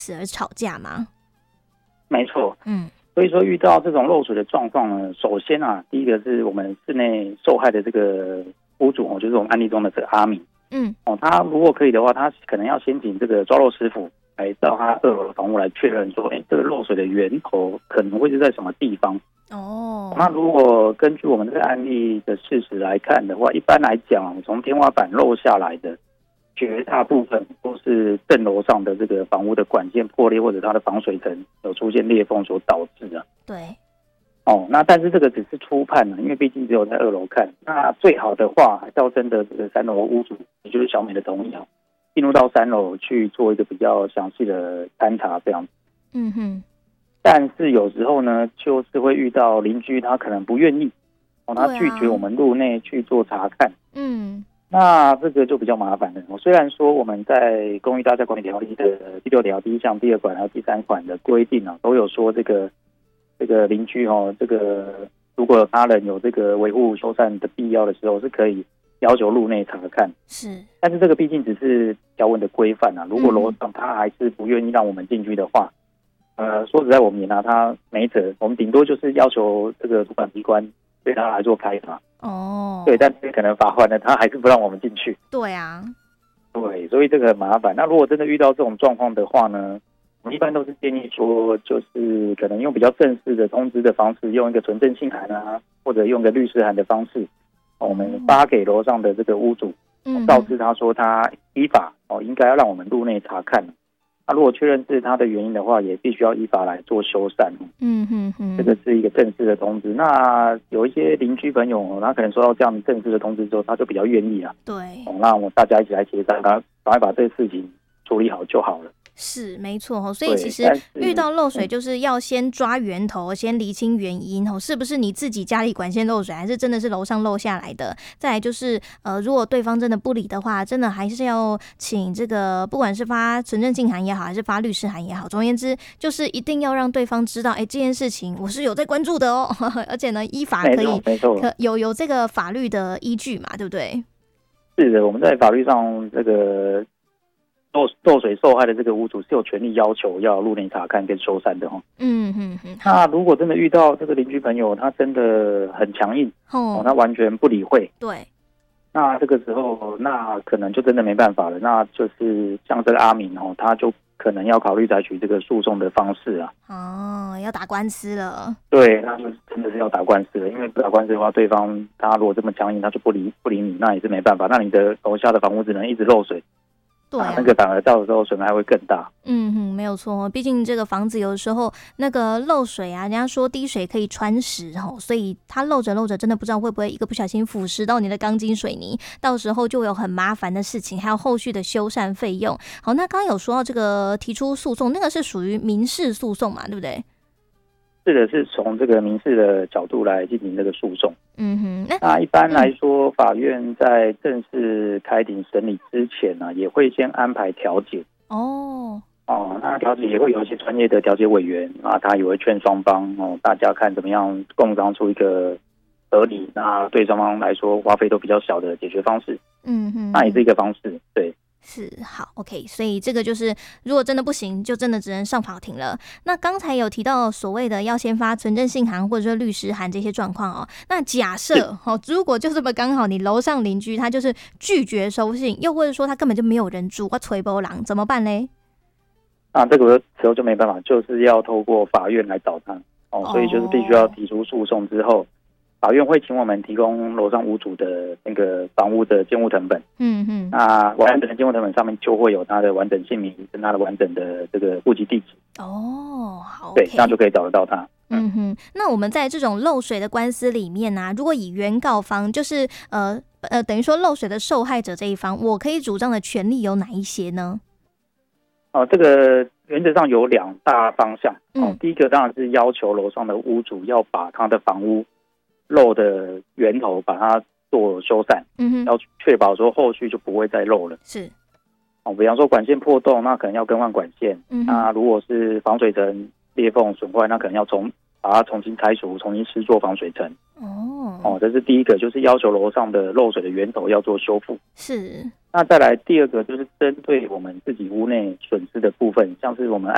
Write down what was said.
此而吵架吗？ 没错，所以说遇到这种漏水的状况呢，首先啊，第一个是我们室内受害的这个屋主就是我们案例中的这个阿明，他如果可以的话，他可能要先请这个抓漏师傅来到他2楼的房屋来确认说，这个漏水的源头可能会是在什么地方。那如果根据我们这个案例的事实来看的话，一般来讲，从天花板漏下来的绝大部分都是正楼上的这个房屋的管线破裂，或者它的防水层有出现裂缝所导致的。 对。 那但是这个只是初判因为毕竟只有在2楼看。那最好的话，还是要征得这个3楼屋主，也就是小美的同意进入到3楼去做一个比较详细的勘查这样子。但是有时候呢，就是会遇到邻居他可能不愿意，他拒绝我们入内去做查看。那这个就比较麻烦了。虽然说我们在《公寓大厦管理条例》的第6条第1项、第2款还有第3款的规定都有说这个邻居这个如果他人有这个维护修缮的必要的时候，是可以要求入内查看。但是这个毕竟只是条文的规范如果楼上他还是不愿意让我们进去的话，说实在我们也拿他没辙，我们顶多就是要求这个主管机关对他来做开罚。对，但是可能罚款呢，他还是不让我们进去。 对啊， 对，所以这个很麻烦。那如果真的遇到这种状况的话呢，我们一般都是建议说，就是可能用比较正式的通知的方式，用一个存证信函或者用个律师函的方式，我们发给楼上的这个屋主，告知他说他依法应该要让我们入内查看。那如果确认是他的原因的话，也必须要依法来做修缮。这个是一个正式的通知。那有一些邻居朋友，他可能收到这样正式的通知之后，他就比较愿意对， 那我们大家一起来协商，赶快把这个事情处理好就好了。 是没错，所以其实遇到漏水就是要先抓源头，先厘清原因是不是你自己家里管线漏水，还是真的是楼上漏下来的。再来就是如果对方真的不理的话，真的还是要请这个不管是发存证信函也好，还是发律师函也好，总而言之就是一定要让对方知道这件事情我是有在关注的而且呢依法可以有这个法律的依据嘛，对不对？ 是的，我们在法律上这个漏水受害的这个屋主是有权利要求要入内查看跟修缮的那如果真的遇到这个邻居朋友他真的很强硬他完全不理会， 对， 那这个时候那可能就真的没办法了。那就是像这个阿明他就可能要考虑采取这个诉讼的方式要打官司了。 对，那就真的是要打官司了。因为不打官司的话，对方他如果这么强硬，他就不理你，那也是没办法。那你的楼下的房屋只能一直漏水。 对那个反而到时候损害会更大。 没有错，毕竟这个房子有的时候那个漏水人家说滴水可以穿石所以它漏着漏着，真的不知道会不会一个不小心腐蚀到你的钢筋水泥，到时候就有很麻烦的事情，还有后续的修缮费用。好，那刚刚有说到这个提出诉讼，那个是属于民事诉讼嘛，对不对？ 是的，是从这个民事的角度来进行这个诉讼。那一般来说，法院在正式开庭审理之前也会先安排调解。那调解也会有一些专业的调解委员他也会劝双方大家看怎么样共商出一个合理，那对双方来说花费都比较小的解决方式。那也是一个方式，对。 是，好 ，OK， 所以这个就是如果真的不行，就真的只能上法庭了。那刚才有提到所谓的要先发存证信函或者说律师函这些状况那假设如果就这么刚好你楼上邻居他就是拒绝收信，又或者说他根本就没有人住，我吹波浪怎么办呢？ 这个时候就没办法，就是要透过法院来找他所以就是必须要提出诉讼之后，法院会请我们提供楼上屋主的那个房屋的建物誊本。那完整的建物誊本上面就会有他的完整姓名跟他的完整的这个户籍地址。 好， 对，这样就可以找得到他。 那我们在这种漏水的官司里面如果以原告方就是等于说漏水的受害者这一方，我可以主张的权利有哪一些呢？ 这个原则上有2大方向。第一个当然是要求楼上的屋主要把他的房屋漏的源头把它做修缮，要确保说后续就不会再漏了。 是， 比方说管线破洞，那可能要更换管线。那如果是防水层裂缝损坏，那可能要把它重新拆除，重新施做防水层。这是第一个，就是要求楼上的漏水的源头要做修复。 是。 那再来第二个就是针对我们自己屋内损失的部分，像是我们